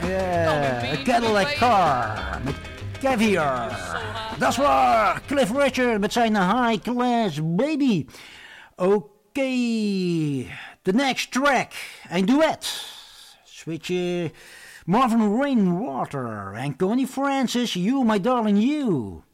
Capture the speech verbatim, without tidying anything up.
Yeah, a Cadillac car met caviar. Dat is waar, Cliff Richard met zijn High Class Baby. Oké, okay. The next track, een duet. Switch Marvin Rainwater en Connie Francis, You My Darling You.